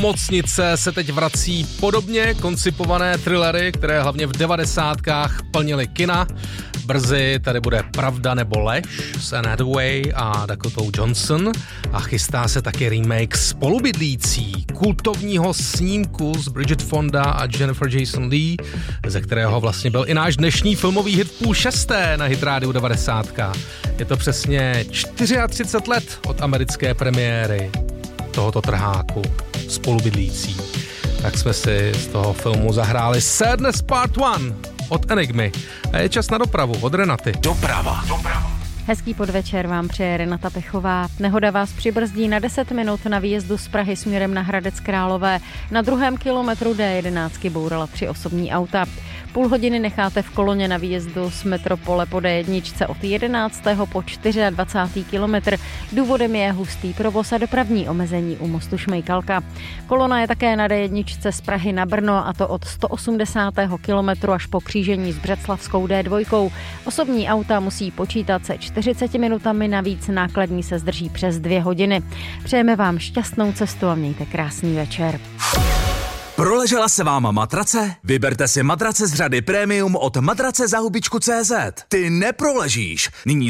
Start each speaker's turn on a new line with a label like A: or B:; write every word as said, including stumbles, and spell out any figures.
A: Mocnice se teď vrací podobně koncipované thrillery, které hlavně v devadesátkách plnily kina. Brzy tady bude Pravda nebo lež s Anne Hathaway a Dakotou Johnson a chystá se taky remake Spolubydlící, kultovního snímku s Bridget Fonda a Jennifer Jason Leigh, ze kterého vlastně byl i náš dnešní filmový hit v půl šesté na Hitrádiu devadesátka. Je to přesně třicet čtyři let od americké premiéry tohoto trháku Spolubydlící. Tak jsme si z toho filmu zahráli Sadness Part jedna od Enigmy. A je čas na dopravu od Renaty.
B: Doprava. Doprava.
C: Hezký podvečer vám přeje Renata Pechová. Nehoda vás přibrzdí na deset minut na výjezdu z Prahy směrem na Hradec Králové. Na druhém kilometru D jedenáct bourala tři osobní auta. Půl hodiny necháte v koloně na výjezdu z metropole po D jedna od jedenáctého po dvacátého čtvrtého kilometr. Důvodem je hustý provoz a dopravní omezení u mostu Šmejkalka. Kolona je také na D jedna z Prahy na Brno, a to od sto osmdesátého kilometru až po křížení s Břeclavskou D dva. Osobní auta musí počítat se čtyřiceti minutami, navíc nákladní se zdrží přes dvě hodiny. Přejeme vám šťastnou cestu a mějte krásný večer.
B: Proležela se vám matrace? Vyberte si matrace z řady Premium od matrace za hubičku tečka cé zet. Ty neproležíš. Nyní